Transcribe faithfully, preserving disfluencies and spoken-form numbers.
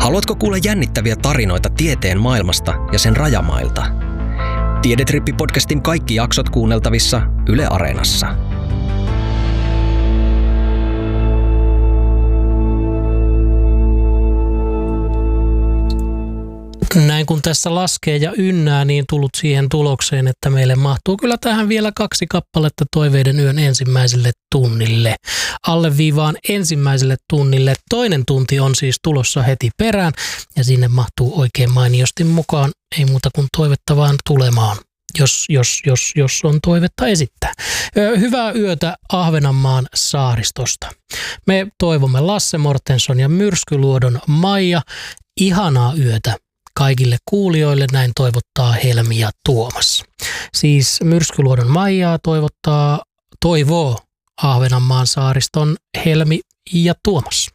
Haluatko kuulla jännittäviä tarinoita tieteen maailmasta ja sen rajamailta? Tiedetrippi-podcastin kaikki jaksot kuunneltavissa Yle Areenassa. Näin kun tässä laskee ja ynnää, niin tullut siihen tulokseen, että meille mahtuu kyllä tähän vielä kaksi kappaletta Toiveiden yön ensimmäiselle tunnille. Alleviivaan ensimmäiselle tunnille. Toinen tunti on siis tulossa heti perään ja sinne mahtuu oikein mainiosti mukaan. Ei muuta kuin toivetta vaan tulemaan, jos, jos, jos, jos on toivetta esittää. Hyvää yötä Ahvenanmaan saaristosta. Me toivomme Lasse Mortenson ja Myrskyluodon Maija. Ihanaa yötä kaikille kuulijoille, näin toivottaa Helmi ja Tuomas. Siis Myrskyluodon Maijaa toivottaa, toivoo Ahvenanmaan saariston Helmi ja Tuomas.